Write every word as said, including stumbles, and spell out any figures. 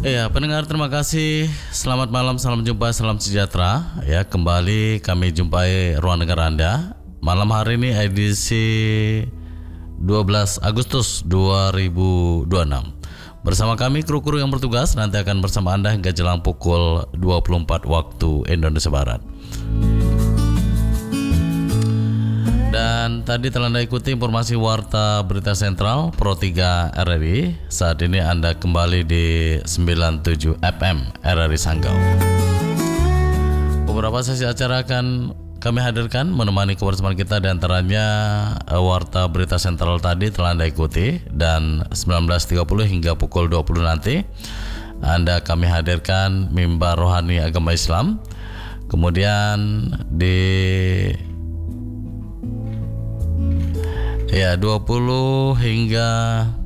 Ya, pendengar terima kasih. Selamat malam, salam jumpa, salam sejahtera. Ya, kembali kami jumpai ruang dengar Anda. Malam hari ini edisi dua belas Agustus dua ribu dua puluh enam. Bersama kami kru-kru yang bertugas nanti akan bersama Anda hingga jelang pukul dua puluh empat waktu Indonesia Barat. Dan tadi telah Anda ikuti informasi Warta Berita Sentral Pro tiga R R I. Saat ini Anda kembali di sembilan puluh tujuh F M R R I Sanggau. Beberapa sesi acara akan kami hadirkan menemani kebersamaan kita, di antaranya Warta Berita Sentral tadi telah Anda ikuti, dan sembilan belas tiga puluh hingga pukul dua puluh nanti Anda kami hadirkan Mimbar Rohani Agama Islam. Kemudian di ya dua puluh hingga